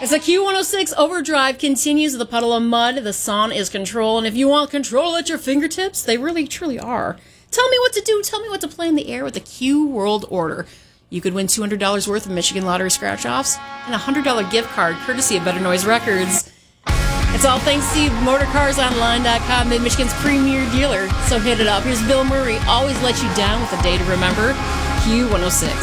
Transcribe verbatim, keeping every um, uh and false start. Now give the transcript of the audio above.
As the Q one oh six Overdrive continues with a puddle of mud, the song is control, and if you want control at your fingertips, they really truly are. Tell me what to do, tell me what to play in the air with the Q World Order. You could win two hundred dollars worth of Michigan Lottery scratch-offs and a one hundred dollars gift card courtesy of Better Noise Records. It's all thanks to motor cars online dot com, Mid-Michigan's premier dealer. So hit it up. Here's Bill Murray, always let you down with a day to remember. Q one oh six.